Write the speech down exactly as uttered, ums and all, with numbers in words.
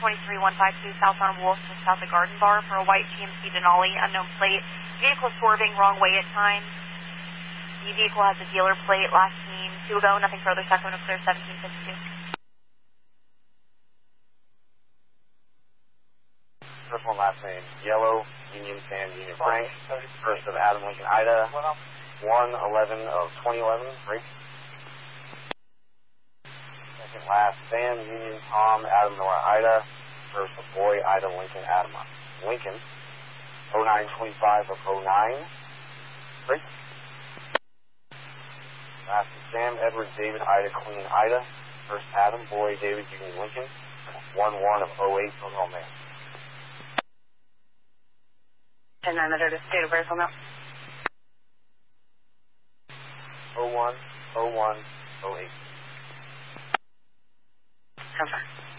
twenty-three one five two southbound Wolf, just south of Garden Bar for a white G M C Denali, unknown plate. Vehicle swerving wrong way at times. The vehicle has a dealer plate, last seen two ago, nothing further, second to clear seventeen fifty-two. First one, last name, Yellow, Union Sam, Union Frank. First of Adam Lincoln Ida, one eleven of twenty eleven, break. Second, last, Sam, Union Tom, Adam Nora Ida. First of Boy, Ida Lincoln Adam Lincoln, oh nine twenty-five of oh nine, break. Last, Sam, Edward, David, Ida, Queen, Ida. First, Adam, Boy, David, Union Lincoln, one one of oh eight, from home man. ten nine hundred, state of birth on that. oh one, oh one, oh eight. Confirm.